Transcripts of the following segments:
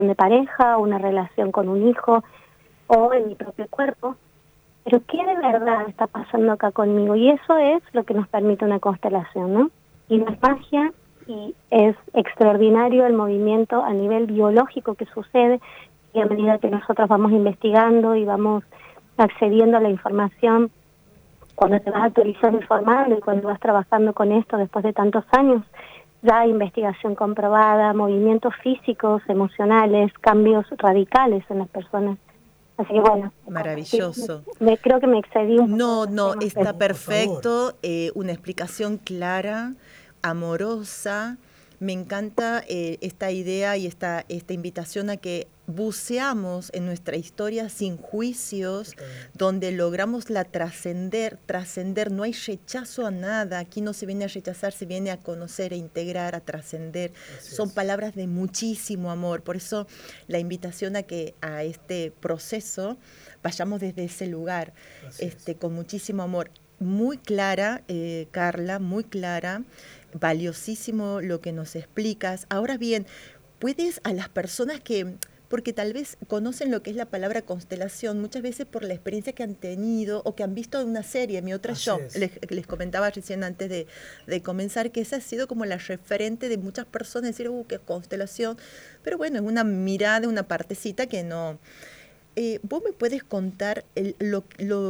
de pareja, una relación con un hijo o en mi propio cuerpo. Pero ¿qué de verdad está pasando acá conmigo? Y eso es lo que nos permite una constelación, ¿no? Y no es magia, y es extraordinario el movimiento a nivel biológico que sucede, y a medida que nosotros vamos investigando y vamos accediendo a la información, cuando te vas actualizando y formando y cuando vas trabajando con esto después de tantos años, ya hay investigación comprobada, movimientos físicos, emocionales, cambios radicales en las personas. Así que bueno, Maravilloso. creo que me excedí un poco No, en los no, temas, está pero... No, por favor. perfecto, una explicación clara, amorosa. Me encanta esta idea y esta invitación a que buceamos en nuestra historia sin juicios, donde logramos la trascender, no hay rechazo a nada, aquí no se viene a rechazar, se viene a conocer, a integrar, a trascender. Son palabras de muchísimo amor, por eso la invitación a que a este proceso vayamos desde ese lugar, con muchísimo amor. Muy clara, Carla, muy clara, valiosísimo lo que nos explicas. Ahora bien, puedes a las personas que, porque tal vez conocen lo que es la palabra constelación, muchas veces por la experiencia que han tenido o que han visto en una serie, Mi Otra Yo, les comentaba recién antes de comenzar que esa ha sido como la referente de muchas personas, decir, qué constelación, pero bueno, es una mirada, una partecita que no... ¿Vos me puedes contar lo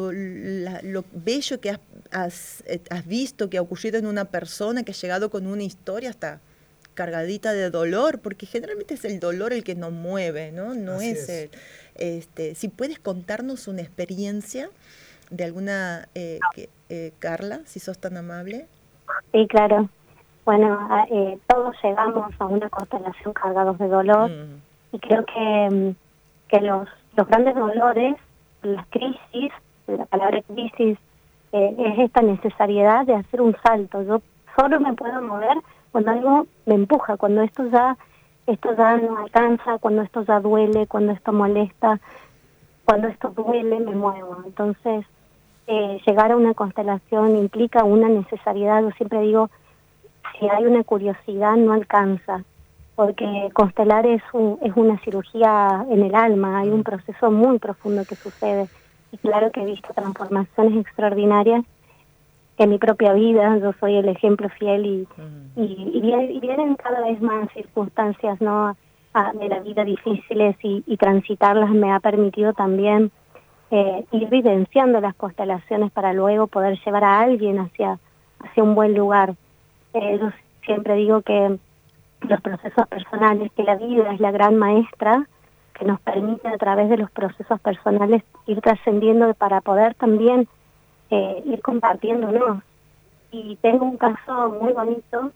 bello que has visto, que ha ocurrido en una persona que ha llegado con una historia hasta cargadita de dolor? Porque generalmente es el dolor el que nos mueve, ¿no? No es el... si puedes contarnos una experiencia de alguna, Carla, si sos tan amable. Sí, claro. Bueno, todos llegamos a una constelación cargados de dolor y creo que los grandes dolores, las crisis, la palabra crisis, es esta necesariedad de hacer un salto. Yo solo me puedo mover cuando algo me empuja, cuando esto ya no alcanza, cuando esto ya duele, cuando esto molesta, cuando esto duele me muevo. Entonces, llegar a una constelación implica una necesariedad. Yo siempre digo, si hay una curiosidad no alcanza, porque constelar es una cirugía en el alma, hay un proceso muy profundo que sucede. Y claro que he visto transformaciones extraordinarias en mi propia vida, yo soy el ejemplo fiel y vienen cada vez más circunstancias, ¿no?, de la vida difíciles y transitarlas me ha permitido también ir vivenciando las constelaciones para luego poder llevar a alguien hacia un buen lugar. Yo siempre digo que los procesos personales, que la vida es la gran maestra que nos permite a través de los procesos personales ir trascendiendo para poder también ir compartiéndonos. Y tengo un caso muy bonito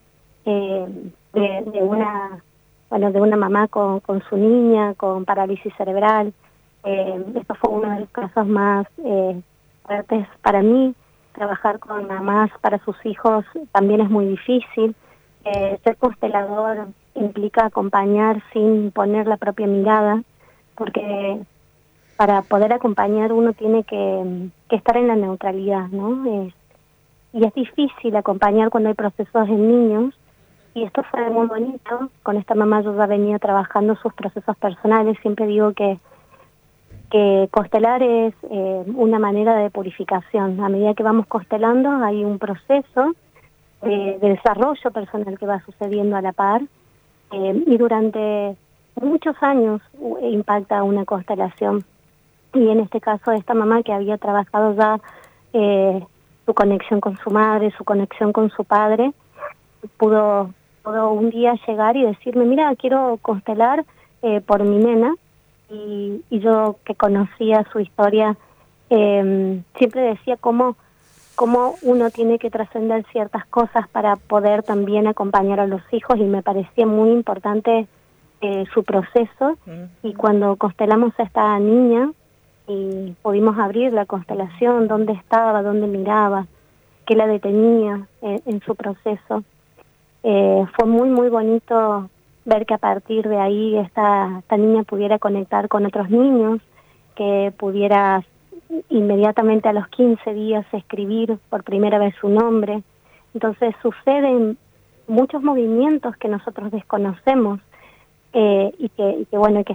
de una mamá con su niña con parálisis cerebral. Esto fue uno de los casos más fuertes para mí. Trabajar con mamás para sus hijos también es muy difícil. Ser constelador implica acompañar sin poner la propia mirada, porque para poder acompañar uno tiene que estar en la neutralidad, ¿no? Y es difícil acompañar cuando hay procesos en niños, y esto fue muy bonito. Con esta mamá yo ya venía trabajando sus procesos personales. Siempre digo que constelar es una manera de purificación. A medida que vamos constelando hay un proceso de desarrollo personal que va sucediendo a la par, y durante muchos años impacta una constelación. Y en este caso esta mamá que había trabajado ya su conexión con su madre, su conexión con su padre, pudo un día llegar y decirme, mira, quiero constelar por mi nena. Y yo, que conocía su historia, siempre decía cómo uno tiene que trascender ciertas cosas para poder también acompañar a los hijos, y me parecía muy importante su proceso. Y cuando constelamos a esta niña y pudimos abrir la constelación, dónde estaba, dónde miraba, qué la detenía en su proceso, fue muy, muy bonito ver que a partir de ahí esta niña pudiera conectar con otros niños, que pudiera inmediatamente a los 15 días escribir por primera vez su nombre. Entonces suceden muchos movimientos que nosotros desconocemos, y que bueno, que